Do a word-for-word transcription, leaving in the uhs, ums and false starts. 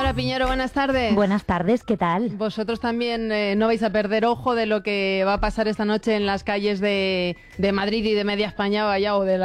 Laura Piñero, buenas tardes. Buenas tardes, ¿qué tal? Vosotros también eh, no vais a perder ojo de lo que va a pasar esta noche en las calles de, de Madrid y de media España, vaya, o de la